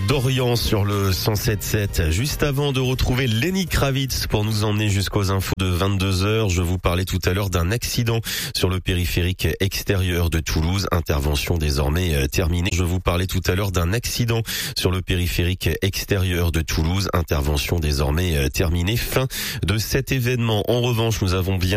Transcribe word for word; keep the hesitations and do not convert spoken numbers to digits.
d'Orient sur le cent sept sept. Juste avant de retrouver Lenny Kravitz pour nous emmener jusqu'aux infos de vingt-deux heures, je vous parlais tout à l'heure d'un accident sur le périphérique extérieur de Toulouse. Intervention désormais terminée. Je vous parlais tout à l'heure d'un accident sur le périphérique extérieur de Toulouse. Intervention désormais terminée. Fin de cet événement. En revanche, nous avons bien